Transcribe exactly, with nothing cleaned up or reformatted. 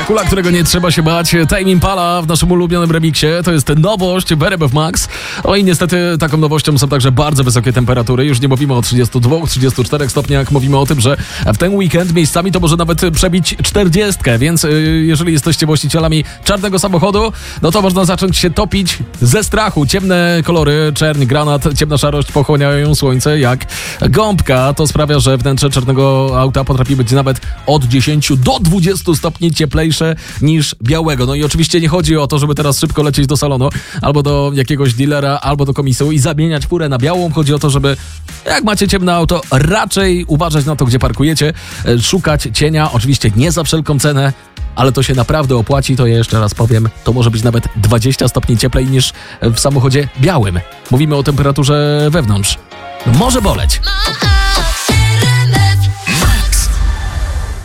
Kula, którego nie trzeba się bać. Tame Impala w naszym ulubionym remiksie. To jest nowość w R M F Max. No i niestety taką nowością są także bardzo wysokie temperatury. Już nie mówimy o trzydziestu dwóch, trzydziestu czterech stopniach. Mówimy o tym, że w ten weekend miejscami to może nawet przebić czterdziestkę. Więc jeżeli jesteście właścicielami czarnego samochodu, no to można zacząć się topić ze strachu. Ciemne kolory, czerń, granat, ciemna szarość pochłaniają słońce jak gąbka. To sprawia, że wnętrze czarnego auta potrafi być nawet od dziesięciu do dwudziestu stopni cieplejsze niż białego. No i oczywiście nie chodzi o to, żeby teraz szybko lecieć do salonu, albo do jakiegoś dealera, albo do komisu i zamieniać furę na białą. Chodzi o to, żeby jak macie ciemne auto, raczej uważać na to, gdzie parkujecie, szukać cienia, oczywiście nie za wszelką cenę, ale to się naprawdę opłaci, to ja jeszcze raz powiem, to może być nawet dwadzieścia stopni cieplej niż w samochodzie białym. Mówimy o temperaturze wewnątrz. Może boleć.